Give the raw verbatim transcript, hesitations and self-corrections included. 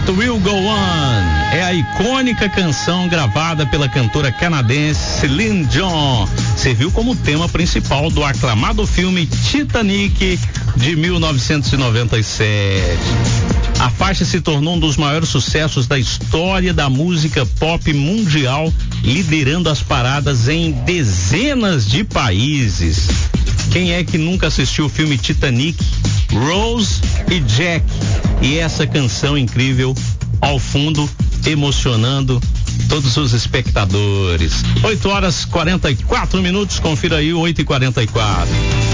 It Will Go On é a icônica canção gravada pela cantora canadense Celine Dion. Serviu como tema principal do aclamado filme Titanic de mil novecentos e noventa e sete. A faixa se tornou um dos maiores sucessos da história da música pop mundial, liderando as paradas em dezenas de países. Quem é que nunca assistiu o filme Titanic? Rose e Jack. E essa canção incrível ao fundo, emocionando todos os espectadores. oito horas e quarenta e quatro minutos, confira aí o oito e quarenta e quatro.